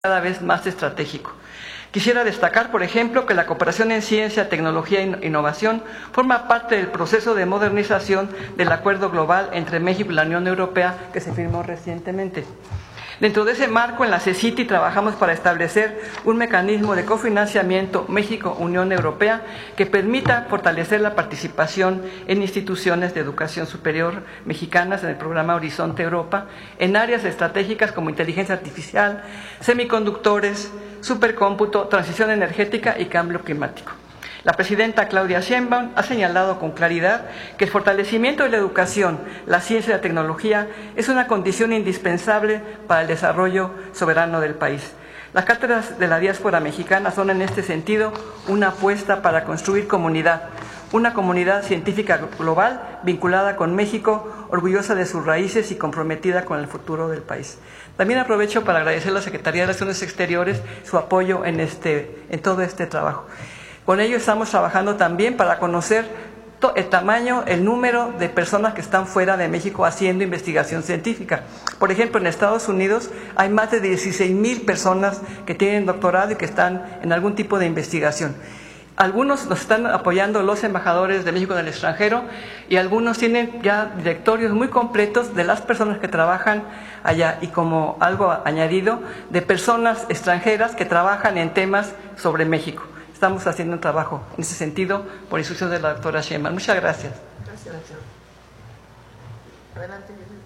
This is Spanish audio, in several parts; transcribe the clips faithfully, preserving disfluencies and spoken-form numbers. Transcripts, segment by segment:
cada vez más estratégico. Quisiera destacar, por ejemplo, que la cooperación en ciencia, tecnología e innovación forma parte del proceso de modernización del acuerdo global entre México y la Unión Europea que se firmó recientemente. Dentro de ese marco, en la CECITI trabajamos para establecer un mecanismo de cofinanciamiento México-Unión Europea que permita fortalecer la participación en instituciones de educación superior mexicanas en el programa Horizonte Europa, en áreas estratégicas como inteligencia artificial, semiconductores, supercómputo, transición energética y cambio climático. La presidenta Claudia Sheinbaum ha señalado con claridad que el fortalecimiento de la educación, la ciencia y la tecnología es una condición indispensable para el desarrollo soberano del país. Las cátedras de la diáspora mexicana son en este sentido una apuesta para construir comunidad, una comunidad científica global vinculada con México, orgullosa de sus raíces y comprometida con el futuro del país. También aprovecho para agradecer a la Secretaría de Relaciones Exteriores su apoyo en, este, en todo este trabajo. Con ello estamos trabajando también para conocer el tamaño, el número de personas que están fuera de México haciendo investigación científica. Por ejemplo, en Estados Unidos hay más de dieciséis mil personas que tienen doctorado y que están en algún tipo de investigación. Algunos nos están apoyando los embajadores de México en el extranjero y algunos tienen ya directorios muy completos de las personas que trabajan allá y como algo añadido de personas extranjeras que trabajan en temas sobre México. Estamos haciendo un trabajo en ese sentido por instrucción de la doctora Sheinbaum. Muchas gracias. Gracias. Adelante.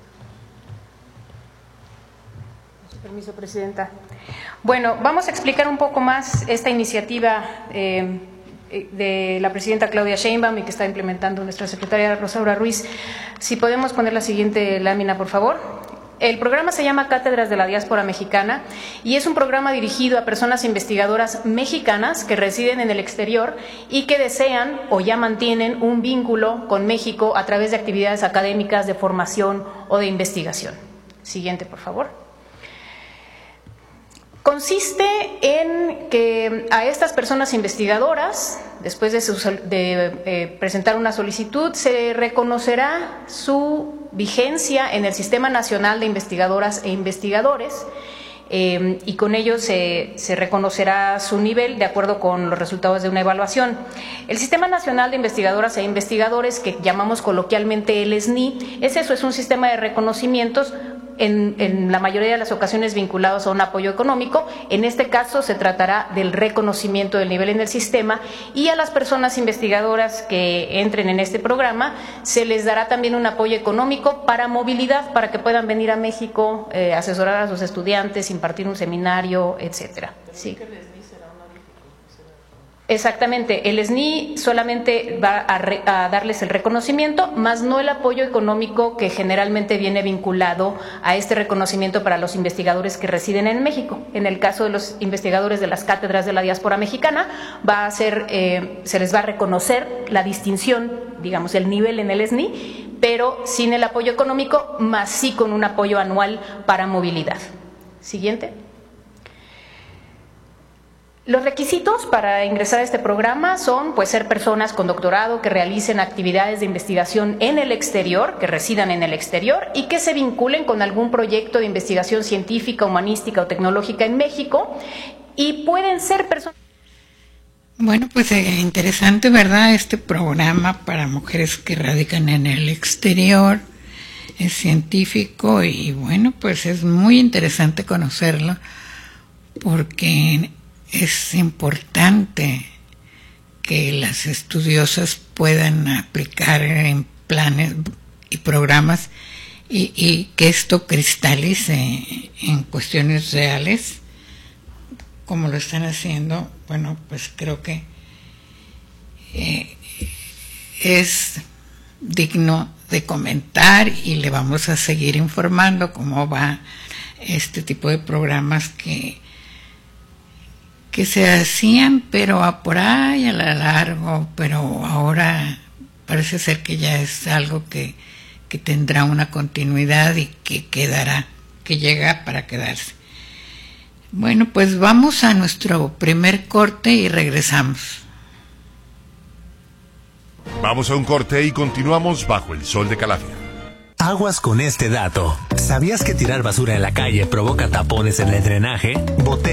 Con su permiso, Presidenta. Bueno, vamos a explicar un poco más esta iniciativa eh, de la Presidenta Claudia Sheinbaum y que está implementando nuestra Secretaria Rosaura Ruiz. Si podemos poner la siguiente lámina, por favor. El programa se llama Cátedras de la Diáspora Mexicana y es un programa dirigido a personas investigadoras mexicanas que residen en el exterior y que desean o ya mantienen un vínculo con México a través de actividades académicas, de formación o de investigación. Siguiente, por favor. Consiste en que a estas personas investigadoras, después de, su, de eh, presentar una solicitud, se reconocerá su vigencia en el Sistema Nacional de Investigadoras e Investigadores eh, y con ello se, se reconocerá su nivel de acuerdo con los resultados de una evaluación. El Sistema Nacional de Investigadoras e Investigadores, que llamamos coloquialmente el S N I, es eso, es un sistema de reconocimientos En, en la mayoría de las ocasiones vinculados a un apoyo económico. En este caso se tratará del reconocimiento del nivel en el sistema y a las personas investigadoras que entren en este programa se les dará también un apoyo económico para movilidad, para que puedan venir a México, eh, asesorar a sus estudiantes, impartir un seminario, etcétera. Sí. Exactamente, el S N I solamente va a, re, a darles el reconocimiento, más no el apoyo económico que generalmente viene vinculado a este reconocimiento para los investigadores que residen en México. En el caso de los investigadores de las cátedras de la diáspora mexicana, va a ser, eh, se les va a reconocer la distinción, digamos, el nivel en el S N I, pero sin el apoyo económico, más sí con un apoyo anual para movilidad. Siguiente. Los requisitos para ingresar a este programa son pues ser personas con doctorado que realicen actividades de investigación en el exterior, que residan en el exterior y que se vinculen con algún proyecto de investigación científica, humanística o tecnológica en México, y pueden ser personas. Bueno, pues es interesante, ¿verdad? Este programa para mujeres que radican en el exterior es científico y bueno, pues es muy interesante conocerlo porque es importante que las estudiosas puedan aplicar en planes y programas y, y que esto cristalice en cuestiones reales, como lo están haciendo. Bueno, pues creo que eh, es digno de comentar y le vamos a seguir informando cómo va este tipo de programas que que se hacían, pero a por ahí a lo largo, pero ahora parece ser que ya es algo que, que tendrá una continuidad y que quedará, que llega para quedarse. Bueno, pues vamos a nuestro primer corte y regresamos. Vamos a un corte y continuamos bajo el sol de Calafia. Aguas con este dato. ¿Sabías que tirar basura en la calle provoca tapones en el drenaje? Botellas